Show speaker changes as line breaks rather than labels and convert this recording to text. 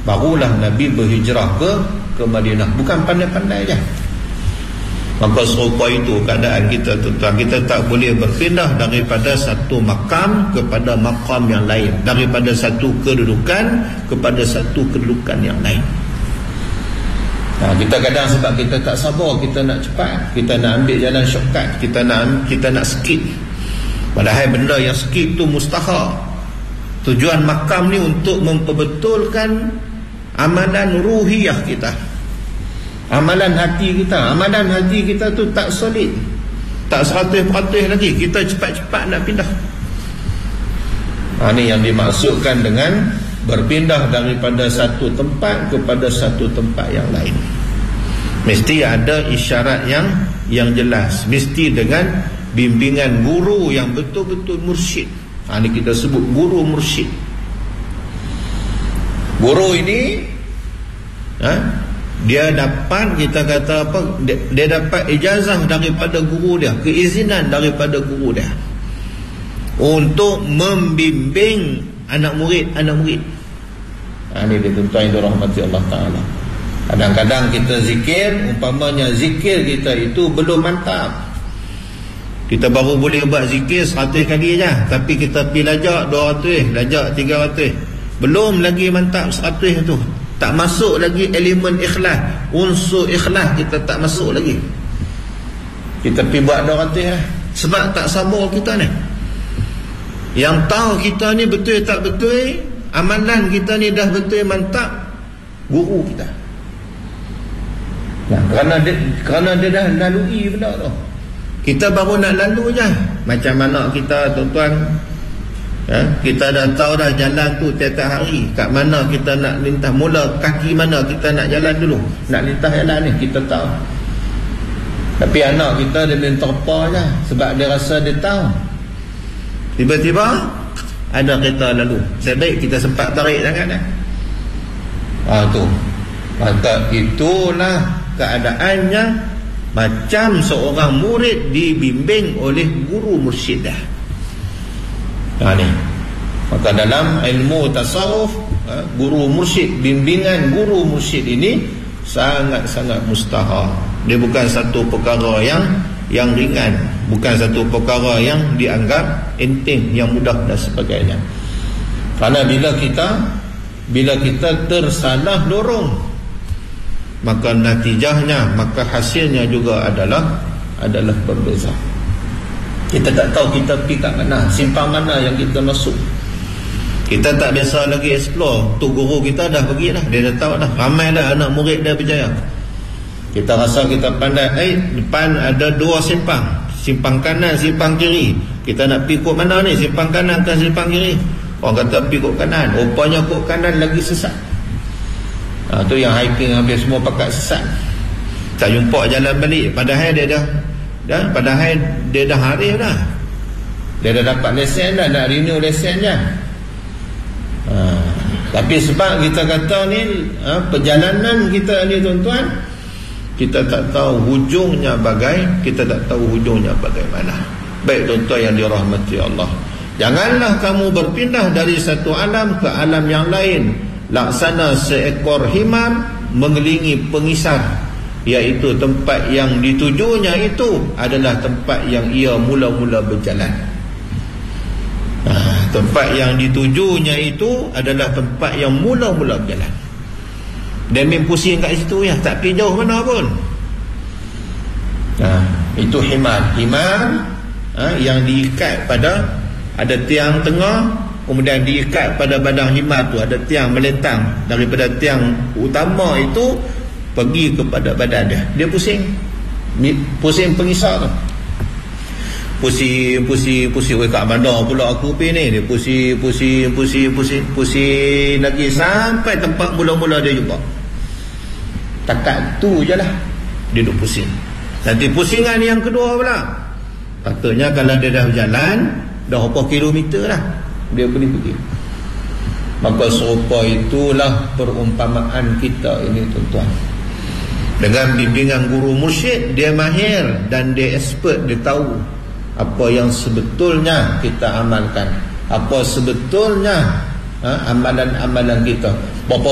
barulah Nabi berhijrah ke Madinah. Bukan pandai-pandai je. Maka serupa itu keadaan kita, tuan-tuan. Kita tak boleh berpindah daripada satu makam kepada makam yang lain, daripada satu kedudukan kepada satu kedudukan yang lain. Kita kadang sebab kita tak sabar, kita nak cepat, kita nak ambil jalan shortcut, kita nak skip. Padahal benda yang skip tu mustahil. Tujuan makam ni untuk memperbetulkan amalan ruhiyah kita, amalan hati kita. Amalan hati kita tu tak solid, tak 100% lagi. Kita cepat-cepat nak pindah. Ini yang dimaksudkan dengan berpindah daripada satu tempat kepada satu tempat yang lain. Mesti ada isyarat yang jelas, mesti dengan bimbingan guru yang betul-betul mursyid. Ini kita sebut guru mursyid. Guru ini dia dapat, kita kata apa, dia dapat ijazah daripada guru dia, keizinan daripada guru dia untuk membimbing anak murid. Ini dia, tuan-tuan yang dirahmati Allah Ta'ala. Kadang-kadang kita zikir, umpamanya zikir kita itu belum mantap. Kita baru boleh buat zikir 100 kali je, tapi kita pergi lajak 200, lajak 300, belum lagi mantap 100 tu. Tak masuk lagi elemen ikhlas, unsur ikhlas kita tak masuk lagi. Kita pergi buat 200 lah. Sebab tak sabar kita ni. Yang tahu kita ni betul tak betul, amalan kita ni dah betul mantap, guru kita. Kerana dia dah lalui benda tu. Kita baru nak lalu je. Macam mana kita, tuan-tuan, kita dah tahu dah jalan tu tiap-tiap hari, kat mana kita nak lintas, mula kaki mana kita nak jalan dulu, nak lintas jalan ni kita tahu. Tapi anak kita dia main terpa je, sebab dia rasa dia tahu. Tiba-tiba ada kereta lalu, sebaik kita sempat tarik tangan dah. Tu maka itulah keadaannya macam seorang murid dibimbing oleh guru mursyid dah. Ni. Maka dalam ilmu tasawuf, guru mursyid, bimbingan guru mursyid ini sangat-sangat mustahil. Dia bukan satu perkara yang ringan, bukan satu perkara yang dianggap enteng, yang mudah dan sebagainya. Kerana bila kita tersalah dorong, maka natijahnya, maka hasilnya juga adalah berbeza. Kita tak tahu kita pergi kat mana, simpang mana yang kita masuk. Kita tak biasa lagi explore. Tu guru kita dah pergi dah, dia dah tahu dah, ramai dah anak murid dia berjaya. Kita rasa kita pandai, depan ada 2 simpang, simpang kanan, simpang kiri. Kita nak pergi kot mana ni, simpang kanan atau simpang kiri? Orang kata pergi kot kanan, rupanya kot kanan lagi sesat. Tu yang hiking hampir semua pakat sesat, tak jumpa jalan balik. Padahal dia dah harif dah, dia dah dapat lesen dah, nak renew lesen je. Tapi sebab kita kata ni perjalanan kita ni, tuan-tuan, kita tak tahu hujungnya kita tak tahu hujungnya bagaimana. Baik, tuan-tuan yang dirahmati Allah, janganlah kamu berpindah dari satu alam ke alam yang lain laksana seekor himar mengelilingi pengisar, iaitu tempat yang ditujunya itu adalah tempat yang ia mula-mula berjalan. Tempat yang ditujunya itu adalah tempat yang mula-mula berjalan. Dia main pusing kat situ ya, tak pergi jauh mana pun. Itu himar yang diikat pada, ada tiang tengah, kemudian diikat pada badan himar tu ada tiang melentang daripada tiang utama itu pergi kepada badan dia. Dia pusing pengisar tu. Pusing kat bandar pula aku pergi ni. Dia pusing lagi sampai tempat mula-mula dia jumpa. Takat tu je lah dia duduk pusing. Nanti pusingan yang kedua pula, patutnya kalau dia dah berjalan dah berapa kilometer lah, dia boleh pergi. Maka serupa itulah perumpamaan kita ini, tuan-tuan. Dengan bimbingan guru mursyid, dia mahir dan dia expert, dia tahu apa yang sebetulnya kita amalkan, apa sebetulnya amalan-amalan kita. Berapa